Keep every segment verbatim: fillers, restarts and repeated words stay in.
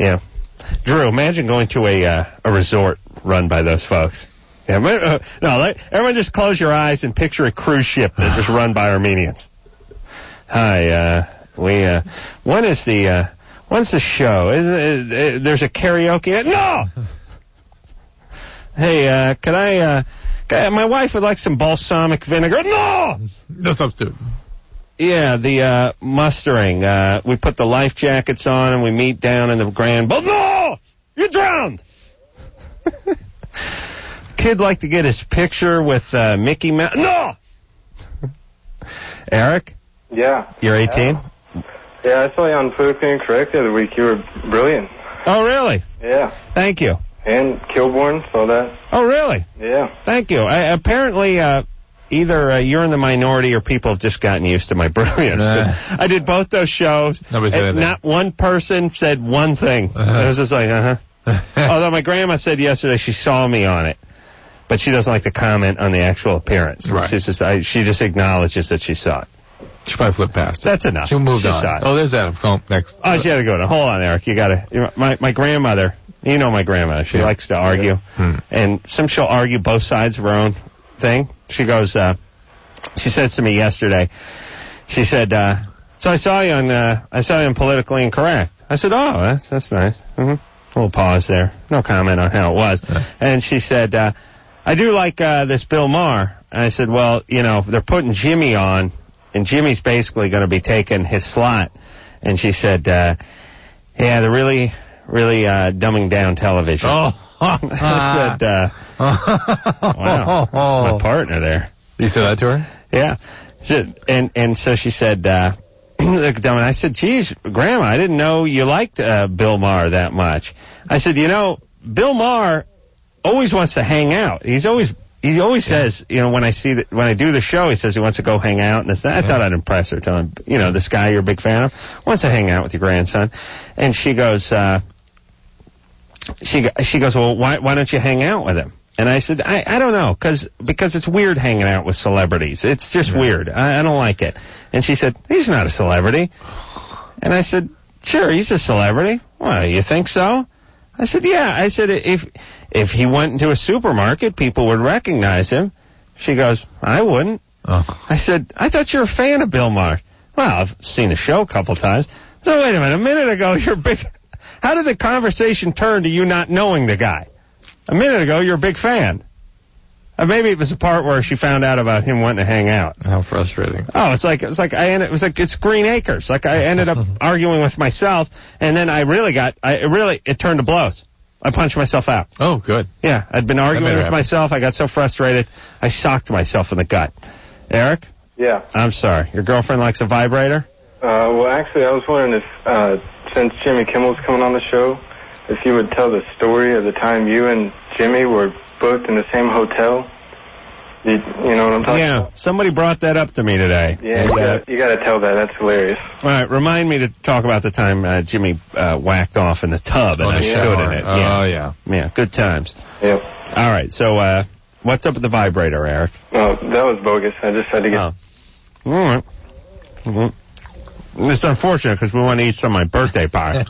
Yeah. Drew, imagine going to a uh, a resort run by those folks. Yeah, uh, no, let, everyone just close your eyes and picture a cruise ship that was run by Armenians. Hi, uh, we, uh, when is the, uh, when's the show? Is it, uh, there's a karaoke? No! Hey, uh, can I, uh, can I, my wife would like some balsamic vinegar. No! No substitute. Yeah, the, uh, mustering, uh, we put the life jackets on and we meet down in the Grand Bowl. No! You drowned! Kid like to get his picture with uh, Mickey Mouse. No! Eric? Yeah. You're eighteen? Yeah. yeah, I saw you on Politically Incorrect the other week. You were brilliant. Oh, really? Yeah. Thank you. And Kilborn, saw that. Oh, really? Yeah. Thank you. I, apparently, uh, either uh, you're in the minority or people have just gotten used to my brilliance. Nah. I did both those shows. Nobody said and anything. not one person said one thing. Uh-huh. It was just like, uh-huh. Although my grandma said yesterday she saw me on it. But she doesn't like to comment on the actual appearance. Right. She's just, I, she just acknowledges that she saw it. She probably flipped past it. That's enough. She moved she on. Saw it. Oh, there's Adam. Come next. Oh, she had to go to. Hold on, Eric. You gotta. My my grandmother. You know my grandmother. She Yeah. likes to argue, Hmm. and some she'll argue both sides of her own thing. She goes. Uh, she says to me yesterday. She said, uh, "So I saw you on. Uh, I saw you on Politically Incorrect." I said, "Oh, that's that's nice." Mm-hmm. A little pause there. No comment on how it was. Yeah. And she said, uh, "I do like uh, this Bill Maher." And I said, "Well, you know, they're putting Jimmy on." And Jimmy's basically going to be taking his slot. And she said, uh, yeah, they're really, really uh, dumbing down television. Oh. I said, uh, wow, that's my partner there. You said that to her? Yeah. She said, and, and so she said, uh, and I said, geez, Grandma, I didn't know you liked uh, Bill Maher that much. I said, you know, Bill Maher always wants to hang out. He's always... He always yeah. says, you know, when I see that, when I do the show, he says he wants to go hang out. And this, I yeah. thought I'd impress her, tell him, you know, this guy you're a big fan of wants to hang out with your grandson. And she goes, uh, she she goes, well, why why don't you hang out with him? And I said, I, I don't know, cause because it's weird hanging out with celebrities. It's just yeah. weird. I, I don't like it. And she said, he's not a celebrity. And I said, sure, he's a celebrity. Well, you think so? I said, yeah. I said, if if he went into a supermarket, people would recognize him. She goes, I wouldn't. Oh. I said, I thought you were a fan of Bill Maher. Well, I've seen a show a couple times. So wait a minute, a minute ago you're big. How did the conversation turn to you not knowing the guy? A minute ago you're a big fan. Or maybe it was the part where she found out about him wanting to hang out. How frustrating. Oh, it's like, it was like I ended, it was like, it's Green Acres. Like I ended up arguing with myself, and then I really got, I it really, it turned to blows. I punched myself out. Oh, good. Yeah, I'd been arguing with happen. myself. I got so frustrated, I socked myself in the gut. Eric? Yeah. I'm sorry. Your girlfriend likes a vibrator? Uh, well, actually, I was wondering if, uh, since Jimmy Kimmel's coming on the show, if you would tell the story of the time you and Jimmy were booked in the same hotel. You, you know what I'm talking yeah, about? Yeah, somebody brought that up to me today. Yeah, and, you, uh, gotta, you gotta tell that. That's hilarious. All right, remind me to talk about the time uh, Jimmy uh, whacked off in the tub and oh, I yeah. stood in it. Oh, yeah. yeah. Yeah, good times. Yep. All right, so uh, what's up with the vibrator, Eric? Oh, that was bogus. I just had to get... Oh. All right. Mm-hmm. It's unfortunate because we want to eat some of my birthday pie.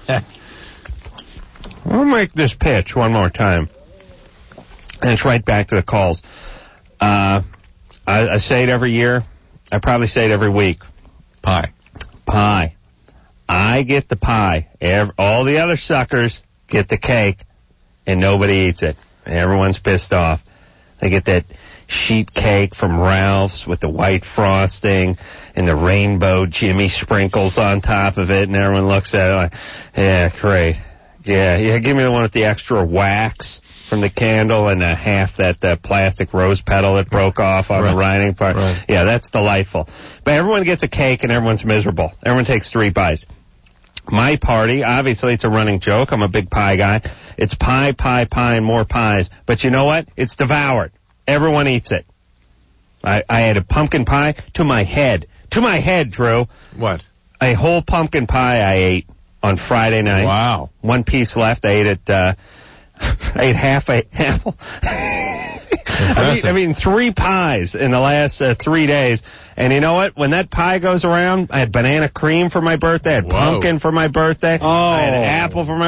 We'll make this pitch one more time. And it's right back to the calls. Uh, I, I say it every year. I probably say it every week. Pie. Pie. I get the pie. Every, all the other suckers get the cake, and nobody eats it. Everyone's pissed off. They get that sheet cake from Ralph's with the white frosting and the rainbow Jimmy sprinkles on top of it, and everyone looks at it like, yeah, great. Yeah, yeah, give me the one with the extra wax from the candle and a half that uh, plastic rose petal that broke off on right. the writing part. Right. Yeah, that's delightful. But everyone gets a cake and everyone's miserable. Everyone takes three pies. My party, obviously it's a running joke. I'm a big pie guy. It's pie, pie, pie, and more pies. But you know what? It's devoured. Everyone eats it. I, I had a pumpkin pie to my head. To my head, Drew. What? A whole pumpkin pie I ate on Friday night. Wow. One piece left. I ate it, uh, I ate half a apple. I mean, I mean, three pies in the last uh, three days. And you know what? When that pie goes around, I had banana cream for my birthday. I had Whoa. pumpkin for my birthday. Oh. I had apple for my